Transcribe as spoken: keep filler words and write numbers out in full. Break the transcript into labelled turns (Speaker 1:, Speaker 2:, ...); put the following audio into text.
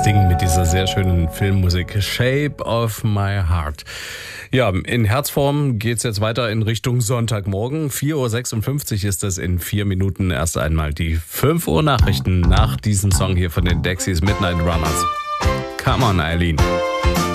Speaker 1: Ding mit dieser sehr schönen Filmmusik. Shape of My Heart. Ja, in Herzform geht's jetzt weiter in Richtung Sonntagmorgen. vier Uhr sechsundfünfzig ist es in vier Minuten. Erst einmal die fünf Uhr Nachrichten nach diesem Song hier von den Dexys, Midnight Runners. Come on, Eileen.